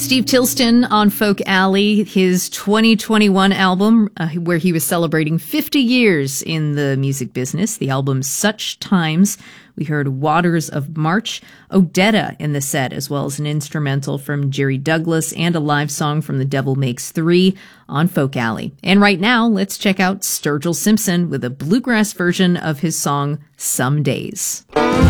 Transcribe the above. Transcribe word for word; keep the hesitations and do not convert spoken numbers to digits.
Steve Tilston on Folk Alley, his twenty twenty-one album, uh, where he was celebrating fifty years in the music business. The album Such Times. We heard Waters of March, Odetta in the set, as well as an instrumental from Jerry Douglas and a live song from The Devil Makes Three on Folk Alley. And right now, let's check out Sturgill Simpson with a bluegrass version of his song Some Days.